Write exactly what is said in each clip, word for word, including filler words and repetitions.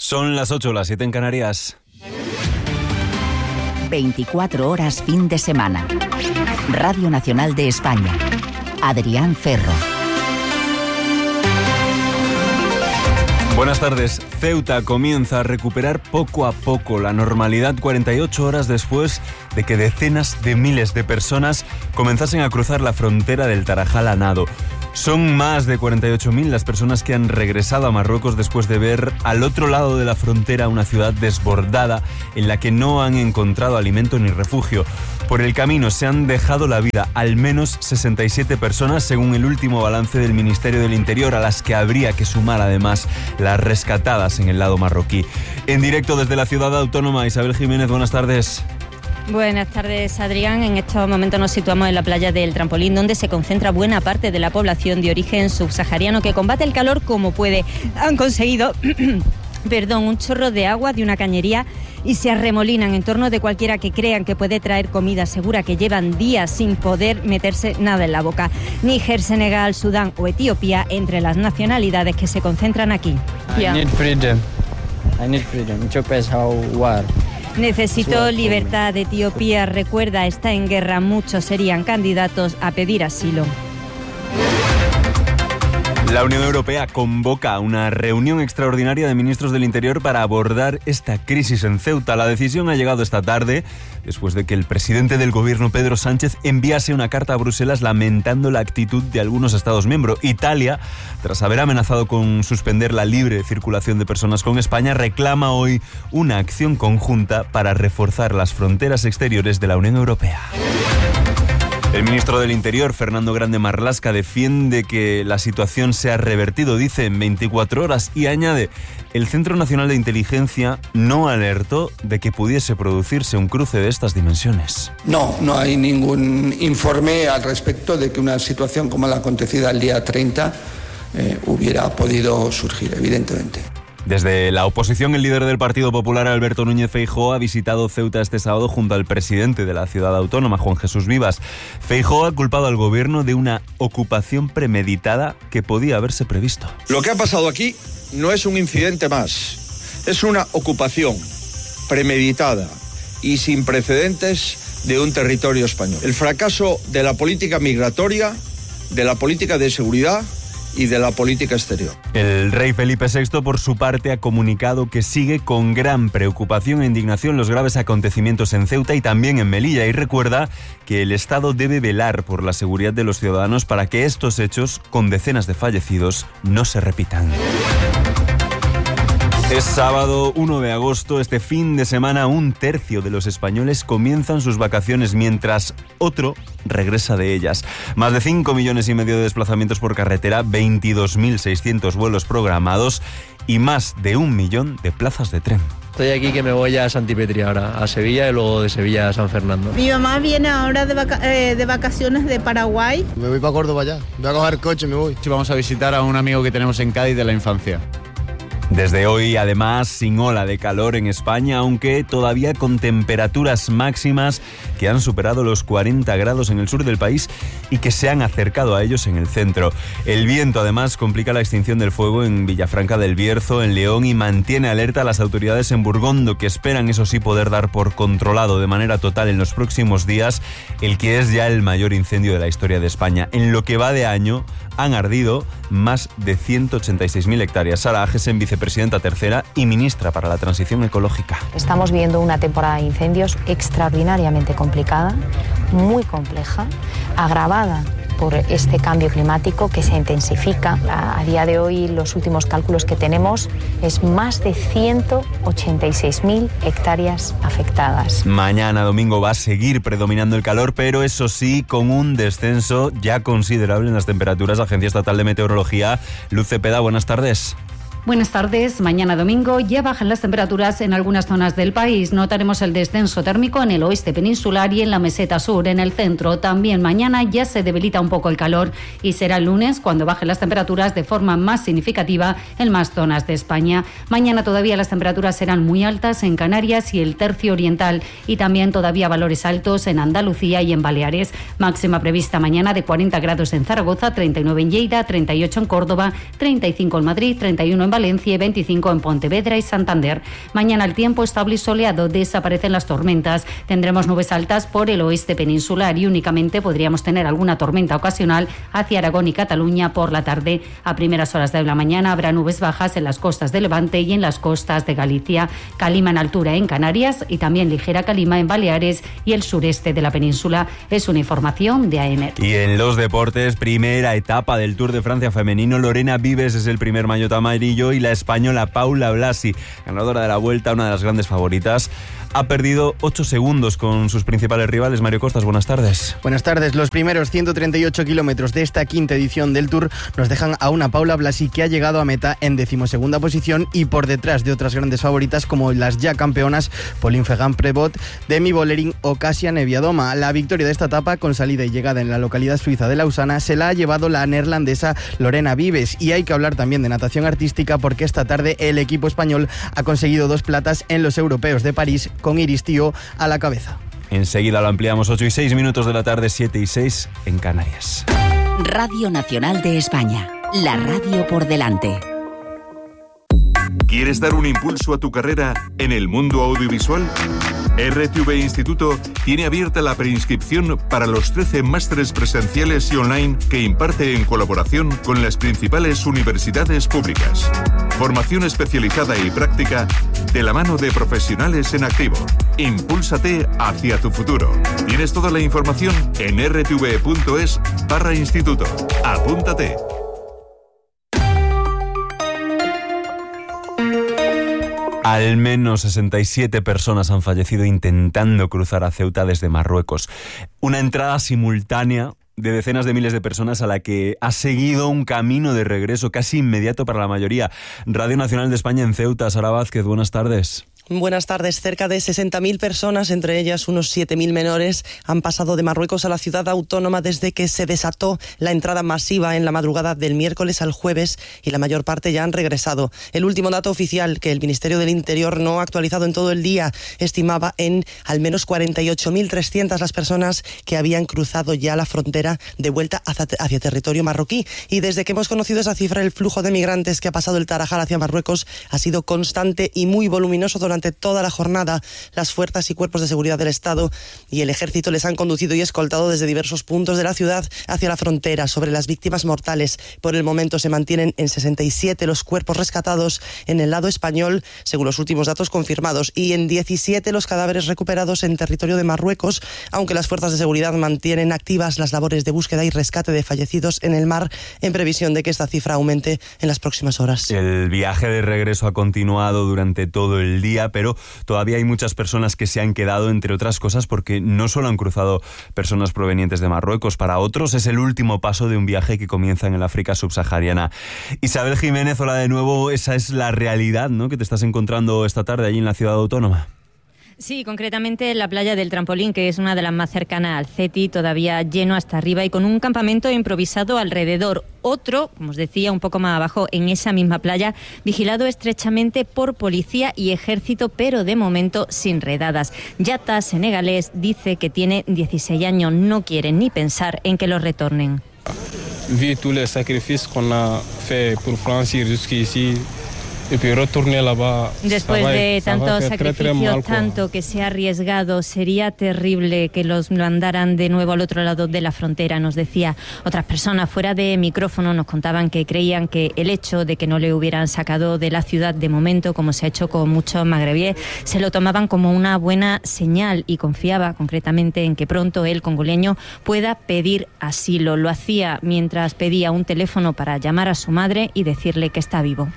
Son las ocho, las siete en Canarias. veinticuatro horas fin de semana. Radio Nacional de España. Adrián Ferro. Buenas tardes. Ceuta comienza a recuperar poco a poco la normalidad cuarenta y ocho horas después de que decenas de miles de personas comenzasen a cruzar la frontera del Tarajal a nado. Son más de cuarenta y ocho mil las personas que han regresado a Marruecos después de ver al otro lado de la frontera una ciudad desbordada en la que no han encontrado alimento ni refugio. Por el camino se han dejado la vida al menos sesenta y siete personas, según el último balance del Ministerio del Interior, a las que habría que sumar además las rescatadas en el lado marroquí. En directo desde la ciudad autónoma, Isabel Jiménez, buenas tardes. Buenas tardes, Adrián. En estos momentos nos situamos en la playa del Trampolín, donde se concentra buena parte de la población de origen subsahariano que combate el calor como puede. Han conseguido perdón, un chorro de agua de una cañería y se arremolinan en torno de cualquiera que crean que puede traer comida segura, que llevan días sin poder meterse nada en la boca. Níger, Senegal, Sudán o Etiopía, entre las nacionalidades que se concentran aquí. I need freedom. I need freedom. Ethiopia is our war. Necesito libertad. Etiopía, recuerda, está en guerra. Muchos serían candidatos a pedir asilo. La Unión Europea convoca una reunión extraordinaria de ministros del Interior para abordar esta crisis en Ceuta. La decisión ha llegado esta tarde, después de que el presidente del gobierno, Pedro Sánchez, enviase una carta a Bruselas lamentando la actitud de algunos Estados miembros. Italia, tras haber amenazado con suspender la libre circulación de personas con España, reclama hoy una acción conjunta para reforzar las fronteras exteriores de la Unión Europea. El ministro del Interior, Fernando Grande Marlaska, defiende que la situación se ha revertido, dice, en veinticuatro horas, y añade: el Centro Nacional de Inteligencia no alertó de que pudiese producirse un cruce de estas dimensiones. No, no hay ningún informe al respecto de que una situación como la acontecida el día treinta eh, hubiera podido surgir, evidentemente. Desde la oposición, el líder del Partido Popular, Alberto Núñez Feijóo, ha visitado Ceuta este sábado junto al presidente de la ciudad autónoma, Juan Jesús Vivas. Feijóo ha culpado al gobierno de una ocupación premeditada que podía haberse previsto. Lo que ha pasado aquí no es un incidente más, es una ocupación premeditada y sin precedentes de un territorio español. El fracaso de la política migratoria, de la política de seguridad y de la política exterior. El rey Felipe sexto, por su parte, ha comunicado que sigue con gran preocupación e indignación los graves acontecimientos en Ceuta y también en Melilla, y recuerda que el Estado debe velar por la seguridad de los ciudadanos para que estos hechos, con decenas de fallecidos, no se repitan. Es sábado uno de agosto. Este fin de semana un tercio de los españoles comienzan sus vacaciones, mientras otro regresa de ellas. Más de cinco millones y medio de desplazamientos por carretera, veintidós mil seiscientos vuelos programados y más de un millón de plazas de tren. Estoy aquí que me voy a Santipetri ahora, a Sevilla, y luego de Sevilla a San Fernando. Mi mamá viene ahora de, vaca- eh, de vacaciones de Paraguay. Me voy para Córdoba ya, voy a coger coche y me voy. Sí, vamos a visitar a un amigo que tenemos en Cádiz de la infancia. Desde hoy, además, sin ola de calor en España, aunque todavía con temperaturas máximas que han superado los cuarenta grados en el sur del país y que se han acercado a ellos en el centro. El viento, además, complica la extinción del fuego en Villafranca del Bierzo, en León, y mantiene alerta a las autoridades en Burgondo, que esperan, eso sí, poder dar por controlado de manera total en los próximos días el que es ya el mayor incendio de la historia de España. En lo que va de año, han ardido más de ciento ochenta y seis mil hectáreas. Sara Agesen, vicepresidenta tercera y ministra para la transición ecológica. Estamos viviendo una temporada de incendios extraordinariamente complicada, muy compleja, agravada por este cambio climático que se intensifica. A, a día de hoy, los últimos cálculos que tenemos es más de ciento ochenta y seis mil hectáreas afectadas. Mañana domingo va a seguir predominando el calor, pero eso sí, con un descenso ya considerable en las temperaturas. Agencia Estatal de Meteorología, Luz Cepeda, buenas tardes. Buenas tardes. Mañana domingo ya bajan las temperaturas en algunas zonas del país. Notaremos el descenso térmico en el oeste peninsular y en la meseta sur. En el centro también mañana ya se debilita un poco el calor y será el lunes cuando bajen las temperaturas de forma más significativa en más zonas de España. Mañana todavía las temperaturas serán muy altas en Canarias y el tercio oriental, y también todavía valores altos en Andalucía y en Baleares. Máxima prevista mañana de cuarenta grados en Zaragoza, treinta y nueve en Lleida, treinta y ocho en Córdoba, treinta y cinco en Madrid, treinta y uno en Valencia y veinticinco en Pontevedra y Santander. Mañana el tiempo estable y soleado, desaparecen las tormentas. Tendremos nubes altas por el oeste peninsular y únicamente podríamos tener alguna tormenta ocasional hacia Aragón y Cataluña por la tarde. A primeras horas de la mañana habrá nubes bajas en las costas de Levante y en las costas de Galicia. Calima en altura en Canarias y también ligera calima en Baleares y el sureste de la península. Es una información de A E M E T. Y en los deportes, primera etapa del Tour de Francia femenino, Lorena Vives es el primer maillot amarillo y la española Paula Blasi, ganadora de la Vuelta, una de las grandes favoritas, ha perdido ocho segundos con sus principales rivales. Mario Costas, buenas tardes. Buenas tardes. Los primeros ciento treinta y ocho kilómetros de esta quinta edición del Tour nos dejan a una Paula Blasi que ha llegado a meta en decimosegunda posición y por detrás de otras grandes favoritas como las ya campeonas Pauline Ferrand-Prévot, Demi Vollering o Kasia Neviadoma. La victoria de esta etapa, con salida y llegada en la localidad suiza de Lausana, se la ha llevado la neerlandesa Lorena Vives. Y hay que hablar también de natación artística porque esta tarde el equipo español ha conseguido dos platas en los europeos de París, con Iris Tío a la cabeza. Enseguida lo ampliamos. Ocho y seis minutos de la tarde, siete y seis en Canarias. Radio Nacional de España, la radio por delante. ¿Quieres dar un impulso a tu carrera en el mundo audiovisual? R T V Instituto tiene abierta la preinscripción para los trece másteres presenciales y online que imparte en colaboración con las principales universidades públicas. Formación especializada y práctica de la mano de profesionales en activo. Impúlsate hacia tu futuro. Tienes toda la información en r t v punto es barra instituto. Apúntate. Al menos sesenta y siete personas han fallecido intentando cruzar a Ceuta desde Marruecos. Una entrada simultánea de decenas de miles de personas a la que ha seguido un camino de regreso casi inmediato para la mayoría. Radio Nacional de España en Ceuta. Sara Vázquez, buenas tardes. Buenas tardes. Cerca de sesenta mil personas, entre ellas unos siete mil menores, han pasado de Marruecos a la ciudad autónoma desde que se desató la entrada masiva en la madrugada del miércoles al jueves y la mayor parte ya han regresado. El último dato oficial que el Ministerio del Interior no ha actualizado en todo el día estimaba en al menos cuarenta y ocho mil trescientas las personas que habían cruzado ya la frontera de vuelta hacia, hacia territorio marroquí. Y desde que hemos conocido esa cifra, el flujo de migrantes que ha pasado el Tarajal hacia Marruecos ha sido constante y muy voluminoso durante Durante toda la jornada. Las fuerzas y cuerpos de seguridad del Estado y el Ejército les han conducido y escoltado desde diversos puntos de la ciudad hacia la frontera. Sobre las víctimas mortales, por el momento se mantienen en sesenta y siete los cuerpos rescatados en el lado español, según los últimos datos confirmados, y en diecisiete los cadáveres recuperados en territorio de Marruecos, aunque las fuerzas de seguridad mantienen activas las labores de búsqueda y rescate de fallecidos en el mar, en previsión de que esta cifra aumente en las próximas horas. El viaje de regreso ha continuado durante todo el día, pero todavía hay muchas personas que se han quedado, entre otras cosas, porque no solo han cruzado personas provenientes de Marruecos, para otros es el último paso de un viaje que comienza en el África subsahariana. Isabel Jiménez, hola de nuevo. Esa es la realidad, ¿no?, que te estás encontrando esta tarde allí en la ciudad autónoma. Sí, concretamente en la playa del Trampolín, que es una de las más cercanas al Ceti, todavía lleno hasta arriba y con un campamento improvisado alrededor. Otro, como os decía, un poco más abajo, en esa misma playa, vigilado estrechamente por policía y ejército, pero de momento sin redadas. Yata, senegalés, dice que tiene dieciséis años, no quiere ni pensar en que lo retornen. Vi tous les sacrifices qu'on a fait pour franchir jusqu'ici. Después de tantos sacrificios, tanto que se ha arriesgado, sería terrible que los mandaran de nuevo al otro lado de la frontera, nos decía. Otras personas fuera de micrófono nos contaban que creían que el hecho de que no le hubieran sacado de la ciudad de momento, como se ha hecho con muchos magrebíes, se lo tomaban como una buena señal y confiaba concretamente en que pronto el congoleño pueda pedir asilo. Lo hacía mientras pedía un teléfono para llamar a su madre y decirle que está vivo.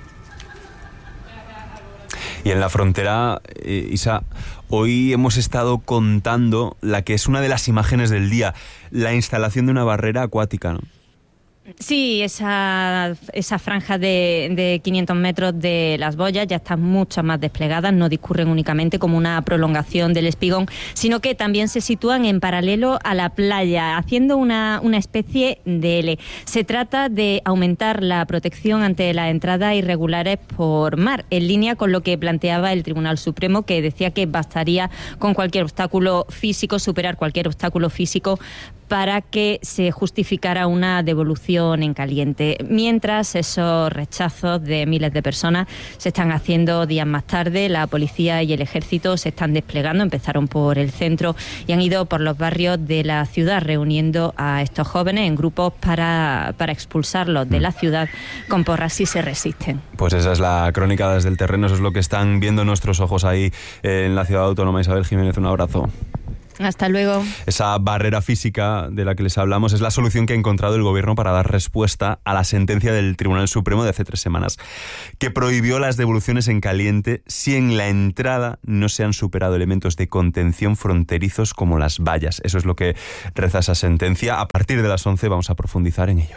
Y en la frontera, eh, Isa, hoy hemos estado contando la que es una de las imágenes del día, la instalación de una barrera acuática, ¿no? Sí, esa, esa franja de, de quinientos metros de las boyas ya están mucho más desplegadas, no discurren únicamente como una prolongación del espigón, sino que también se sitúan en paralelo a la playa, haciendo una, una especie de L. Se trata de aumentar la protección ante las entradas irregulares por mar, en línea con lo que planteaba el Tribunal Supremo, que decía que bastaría con cualquier obstáculo físico, superar cualquier obstáculo físico para que se justificara una devolución en caliente. Mientras esos rechazos de miles de personas se están haciendo días más tarde, la policía y el ejército se están desplegando, empezaron por el centro y han ido por los barrios de la ciudad reuniendo a estos jóvenes en grupos para, para expulsarlos de la ciudad con porras si se resisten. Pues esa es la crónica desde el terreno, eso es lo que están viendo nuestros ojos ahí en la ciudad autónoma. Isabel Jiménez, un abrazo. Hasta luego. Esa barrera física de la que les hablamos es la solución que ha encontrado el gobierno para dar respuesta a la sentencia del Tribunal Supremo de hace tres semanas, que prohibió las devoluciones en caliente si en la entrada no se han superado elementos de contención fronterizos como las vallas. Eso es lo que reza esa sentencia. A partir de las once vamos a profundizar en ello.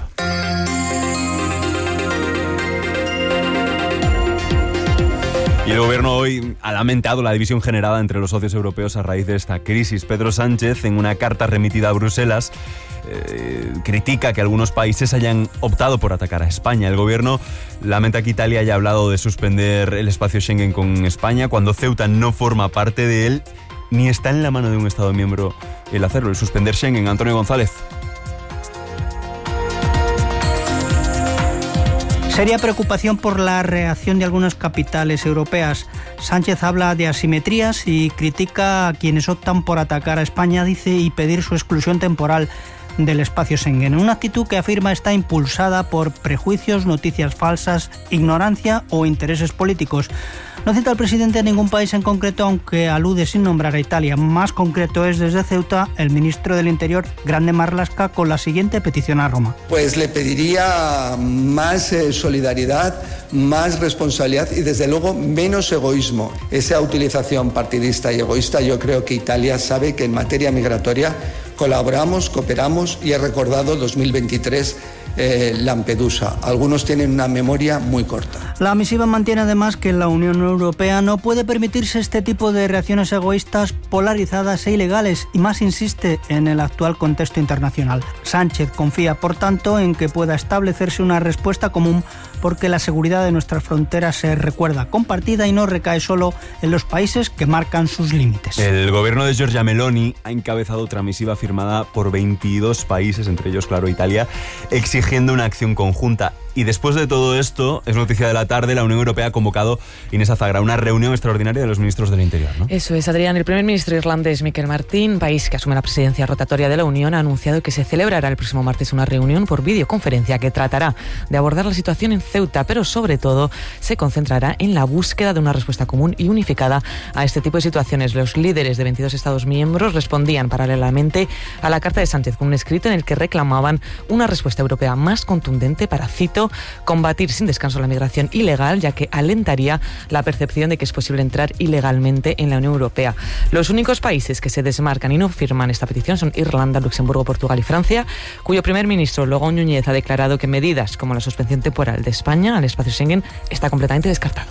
Y el gobierno hoy ha lamentado la división generada entre los socios europeos a raíz de esta crisis. Pedro Sánchez, en una carta remitida a Bruselas, eh, critica que algunos países hayan optado por atacar a España. El gobierno lamenta que Italia haya hablado de suspender el espacio Schengen con España cuando Ceuta no forma parte de él, ni está en la mano de un Estado miembro el hacerlo, el suspender Schengen. Antonio González. Seria preocupación por la reacción de algunas capitales europeas. Sánchez habla de asimetrías y critica a quienes optan por atacar a España, dice, y pedir su exclusión temporal del espacio Schengen. Una actitud que afirma está impulsada por prejuicios, noticias falsas, ignorancia o intereses políticos. No cita al presidente a ningún país en concreto, aunque alude sin nombrar a Italia. Más concreto es desde Ceuta el ministro del Interior, Grande Marlaska, con la siguiente petición a Roma. Pues le pediría más eh, solidaridad, más responsabilidad y desde luego menos egoísmo. Esa utilización partidista y egoísta, yo creo que Italia sabe que en materia migratoria colaboramos, cooperamos y he recordado dos mil veintitrés eh, Lampedusa. Algunos tienen una memoria muy corta. La misiva mantiene además que la Unión Europea no puede permitirse este tipo de reacciones egoístas, polarizadas e ilegales, y más insiste en el actual contexto internacional. Sánchez confía, por tanto, en que pueda establecerse una respuesta común, porque la seguridad de nuestras fronteras se recuerda compartida y no recae solo en los países que marcan sus límites. El gobierno de Giorgia Meloni ha encabezado otra misiva firmada por veintidós países, entre ellos, claro, Italia, exigiendo una acción conjunta. Y después de todo esto, es noticia de la tarde, la Unión Europea ha convocado, Inés Azagra, una reunión extraordinaria de los ministros del Interior, ¿no? Eso es, Adrián. El primer ministro irlandés, Michael Martin, país que asume la presidencia rotatoria de la Unión, ha anunciado que se celebrará el próximo martes una reunión por videoconferencia que tratará de abordar la situación en Ceuta, pero sobre todo se concentrará en la búsqueda de una respuesta común y unificada a este tipo de situaciones. Los líderes de veintidós Estados miembros respondían paralelamente a la carta de Sánchez con un escrito en el que reclamaban una respuesta europea más contundente para, cito, combatir sin descanso la migración ilegal, ya que alentaría la percepción de que es posible entrar ilegalmente en la Unión Europea. Los únicos países que se desmarcan y no firman esta petición son Irlanda, Luxemburgo, Portugal y Francia, cuyo primer ministro, Logan Núñez, ha declarado que medidas como la suspensión temporal de España al espacio Schengen está completamente descartado.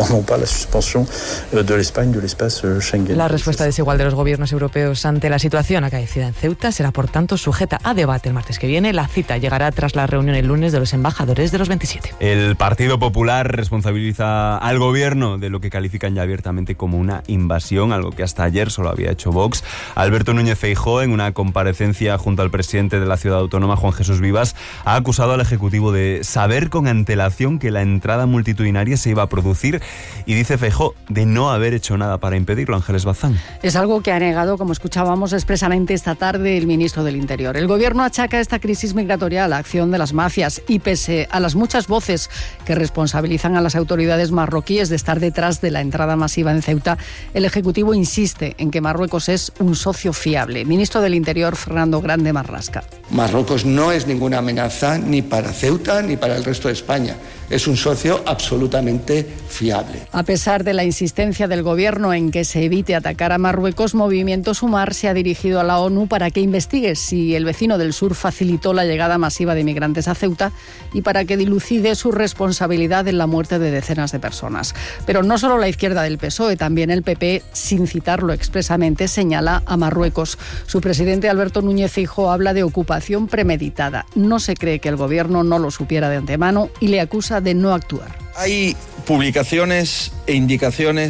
La respuesta desigual de los gobiernos europeos ante la situación acaecida en Ceuta será, por tanto, sujeta a debate el martes que viene. La cita llegará tras la reunión el lunes de los embajadores de los veintisiete. El Partido Popular responsabiliza al gobierno de lo que califican ya abiertamente como una invasión, algo que hasta ayer solo había hecho Vox. Alberto Núñez Feijóo, en una comparecencia junto al presidente de la ciudad autónoma, Juan Jesús Vivas, ha acusado al Ejecutivo de saber con antelación que la entrada multitudinaria se iba a producir y dice Feijóo de no haber hecho nada para impedirlo. Ángeles Bazán. Es algo que ha negado, como escuchábamos expresamente esta tarde, el ministro del Interior. El gobierno achaca esta crisis migratoria a la acción de las mafias y, pese a las muchas voces que responsabilizan a las autoridades marroquíes de estar detrás de la entrada masiva en Ceuta, el Ejecutivo insiste en que Marruecos es un socio fiable. Ministro del Interior, Fernando Grande Marlaska. Marruecos no es ninguna amenaza ni para Ceuta ni para el resto de España. Es un socio absolutamente fiable. A pesar de la insistencia del gobierno en que se evite atacar a Marruecos, Movimiento Sumar se ha dirigido a la ONU para que investigue si el vecino del sur facilitó la llegada masiva de migrantes a Ceuta y para que dilucide su responsabilidad en la muerte de decenas de personas. Pero no solo la izquierda del P S O E, también el P P, sin citarlo expresamente, señala a Marruecos. Su presidente, Alberto Núñez Feijóo, habla de ocupación premeditada. No se cree que el gobierno no lo supiera de antemano y le acusa de no actuar. Hay publicaciones e indicaciones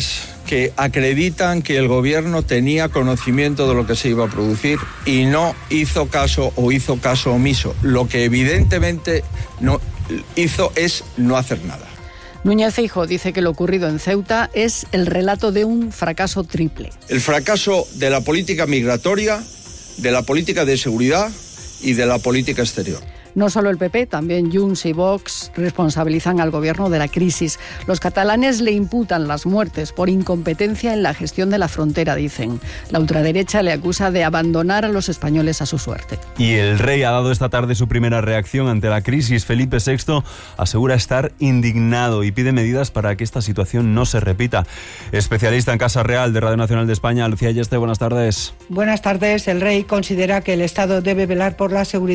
que acreditan que el gobierno tenía conocimiento de lo que se iba a producir y no hizo caso o hizo caso omiso. Lo que evidentemente no hizo es no hacer nada. Núñez Feijóo dice que lo ocurrido en Ceuta es el relato de un fracaso triple. El fracaso de la política migratoria, de la política de seguridad y de la política exterior. No solo el P P, también Junts y Vox responsabilizan al gobierno de la crisis. Los catalanes le imputan las muertes por incompetencia en la gestión de la frontera, dicen. La ultraderecha le acusa de abandonar a los españoles a su suerte. Y el rey ha dado esta tarde su primera reacción ante la crisis. Felipe sexto asegura estar indignado y pide medidas para que esta situación no se repita. Especialista en Casa Real de Radio Nacional de España, Lucía Yeste, buenas tardes. Buenas tardes. El rey considera que el Estado debe velar por la seguridad